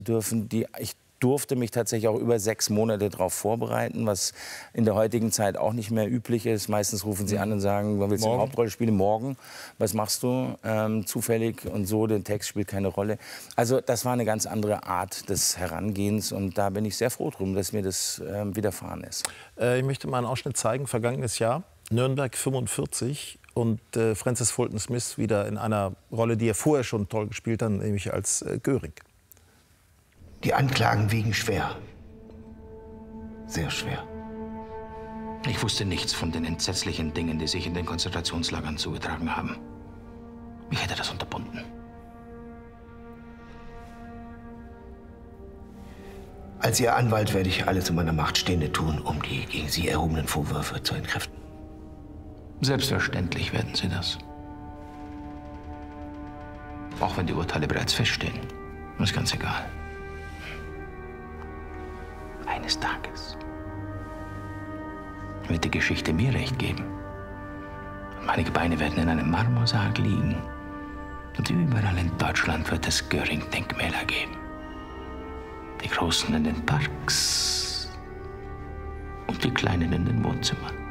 dürfen. Ich durfte mich tatsächlich auch über 6 Monate darauf vorbereiten, was in der heutigen Zeit auch nicht mehr üblich ist. Meistens rufen sie an und sagen, wann willst du eine Hauptrolle spielen? Morgen. Was machst du? Zufällig und so, der Text spielt keine Rolle. Also das war eine ganz andere Art des Herangehens und da bin ich sehr froh drum, dass mir das widerfahren ist. Ich möchte mal einen Ausschnitt zeigen, vergangenes Jahr, Nürnberg 45 und Francis Fulton Smith wieder in einer Rolle, die er vorher schon toll gespielt hat, nämlich als Göring. Die Anklagen wiegen schwer. Sehr schwer. Ich wusste nichts von den entsetzlichen Dingen, die sich in den Konzentrationslagern zugetragen haben. Ich hätte das unterbunden. Als Ihr Anwalt werde ich alles in meiner Macht Stehende tun, um die gegen Sie erhobenen Vorwürfe zu entkräften. Selbstverständlich werden Sie das. Auch wenn die Urteile bereits feststehen. Ist ganz egal. Eines Tages wird die Geschichte mir recht geben. Und meine Gebeine werden in einem Marmorsarg liegen. Und überall in Deutschland wird es Göring-Denkmäler geben. Die Großen in den Parks und die Kleinen in den Wohnzimmern.